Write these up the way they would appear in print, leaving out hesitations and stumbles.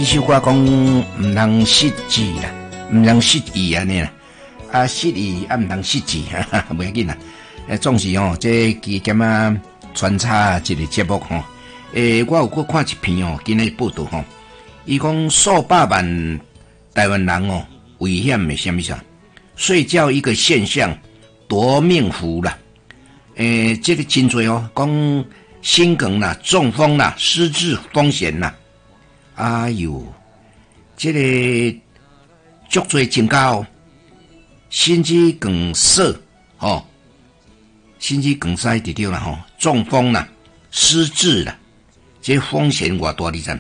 这首歌讲唔通失志啦，唔通失意安尼啦，啊失意啊唔通失志，哈哈，袂要紧啦。总是这期间啊穿插一个节目吼。我有搁看一篇今日报道吼，伊讲数百万台湾人危险的什么啥？睡觉一个现象，夺命符啦。这个真多讲心梗啦、中风啦、失智风险啦。哎呦，这个足多增加心肌梗塞心肌梗塞就对啦中风啦、失智啦，这风险偌大你知？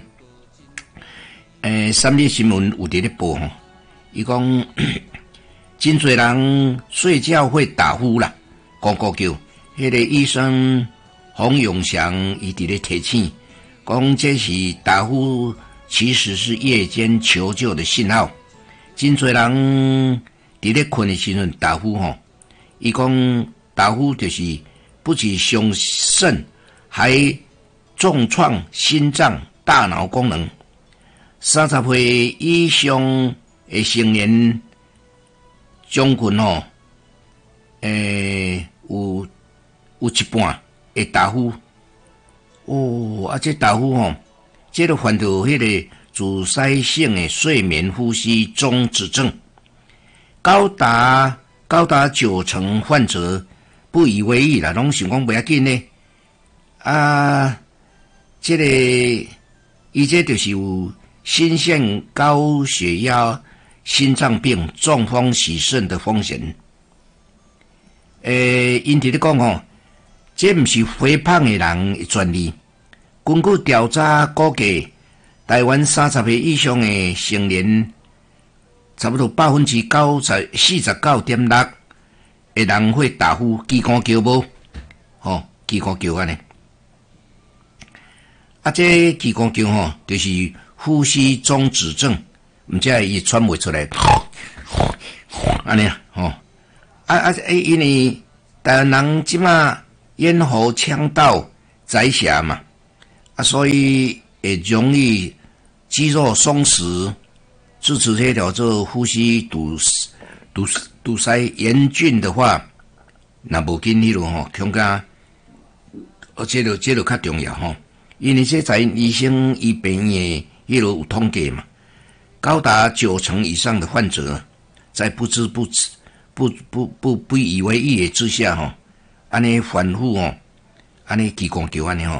三立新闻有伫咧报伊讲真多人睡觉会打呼啦，咕咕叫。迄个医生洪永祥伊伫咧提醒，讲这是打呼，其实是夜间求救的信号。真多人伫咧困的时阵打呼伊讲打呼就是不止伤肾，还重创心脏、大脑功能。30岁以上的成年将近有一半会打呼。这打呼这个患有迄个阻塞性的睡眠呼吸中止症，高达90%患者不以为意啦，拢想讲不要紧呢。这个伊这就是有心腺高血压、心脏病、中风、洗肾的风险。因伫咧讲这不是肥胖的人的专利。根据调查估计，台湾30岁以上的成年，差不多49.6%的人会打呼、叽咕叫无？叽咕叫安尼。这叽咕叫就是呼吸中止症，唔知伊喘袂出来，安尼因为台湾人即马咽喉腔道窄狭嘛，所以会容易肌肉松弛，致使这条做呼吸堵塞严峻的话，那无紧迄落恐惊，这就较重要因为这在医生医病的迄落有统计嘛，高达90%以上的患者在不知不以为意的之下安尼反复安尼叽咕叫安尼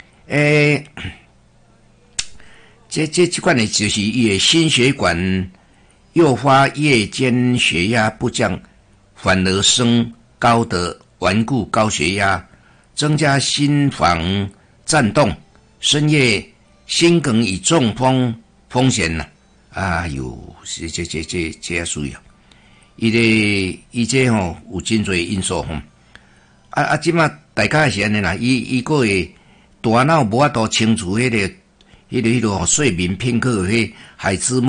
这款的就是伊的心血管诱发夜间血压不降，反而升高的顽固高血压，增加心房颤动，深夜心梗与中风风险啦。这也需要。伊这有真侪因素即马大家是安尼啦，伊个会大脑无法度清除迄个睡眠片刻迄海兹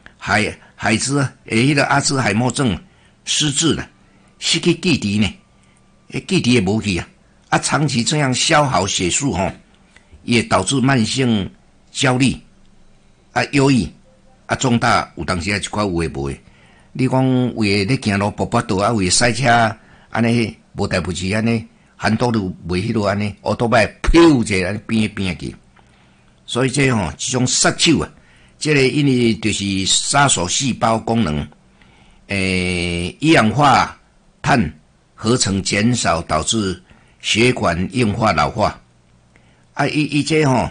迄个阿兹海默症失智了，失去记忆呢，记忆也无去长期这样消耗血素也导致慢性焦虑忧郁重大有当时一寡有诶无诶。你讲为咧行路步道为赛车安尼无代不志安尼，很多都袂迄落安尼，奥多摆飘者安尼变去。所以这种杀手这个因为就是杀手细胞功能，一氧化碳合成减少，导致血管硬化老化。伊这要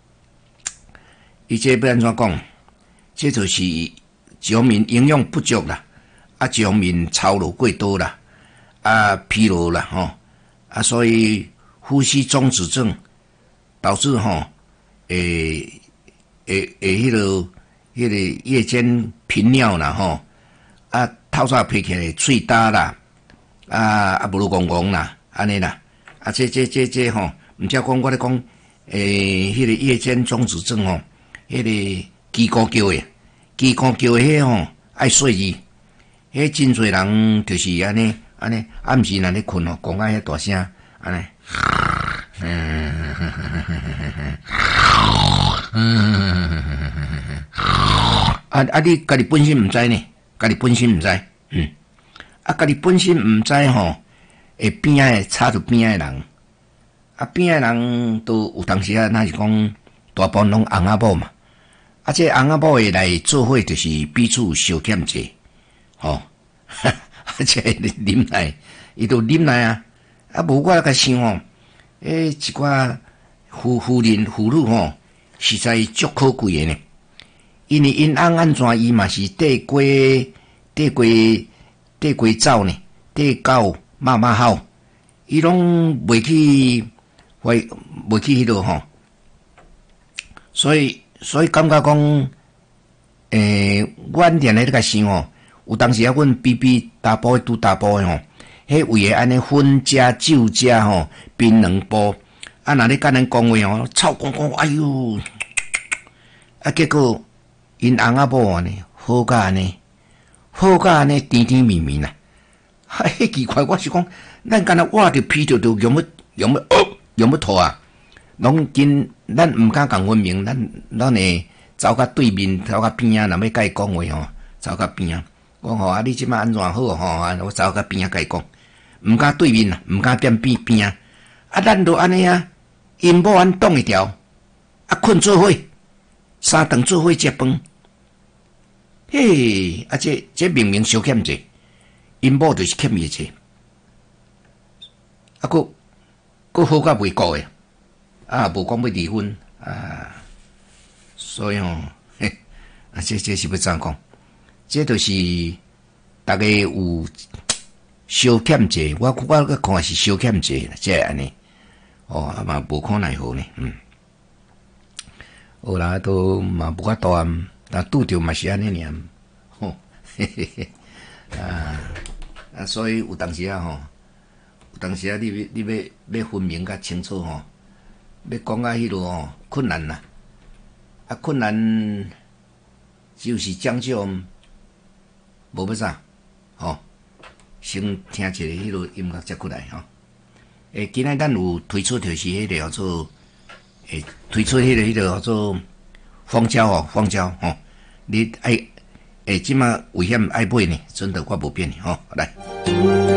安怎讲？这就是一方面营养不足啦，一方面操劳过多啦，疲劳啦所以呼吸中止症导致迄个夜间频尿啦透早皮起来喙焦啦，无如戆戆啦，安尼啦，这毋则讲我咧讲迄个夜间中止症迄个叽咕叫的迄爱睡意，迄真侪人就是安尼，暗时若咧困讲遐大声安尼。 你家己本身毋知呢，家己本身毋知，家己本身毋知吼，会边仔插着边仔人，边仔人都有当时啊，那是讲大部分拢翁仔某嘛，这翁仔某会来做伙，就是彼此相欠债，这忍耐，伊都忍耐啊，无我甲想吼，一寡妇人妇女吼，实在足可贵的呢。因为因翁安怎伊嘛是缀过走呢，缀狗骂吼，伊拢袂去迄落吼，所以感觉讲，阮连咧甲想吼，有当时啊，阮比大埔拄大埔的吼，迄位的安尼婚家酒家吼，槟榔煲，若咧甲咱讲话吼，臭讲，哎哟，结果。因翁仔某安尼好甲安尼甜甜蜜蜜啦，迄奇怪，我是讲，咱敢若挖着皮就用要吐啊，拢紧，咱毋敢讲分明，咱会走甲对面，走甲边啊，若要甲伊讲话吼，走甲边啊，讲吼你即摆安怎好吼，我走甲边啊甲伊讲，毋敢对面啊，毋敢踮边啊，咱都安尼啊，因某安挡一条，困做伙，三顿做伙食饭。嘿，这明明小欠债，因某就是欠伊债，佫好甲袂过诶，无讲要离婚所以这是要怎讲？这就是大家有小欠债，我看是小欠债，这安尼，嘛无可奈何呢，好啦，都嘛无法度啊。但拄着嘛是安尼尔，所以有当时啊你要分明甲清楚吼，要讲啊迄落吼困难啦，困难就是将就，无要啥，先听一个迄落音乐再过来吼。今仔咱有推出就是迄个叫做，推出迄个叫做荒郊吼。你即马危险爱买呢？真的我无变呢，来。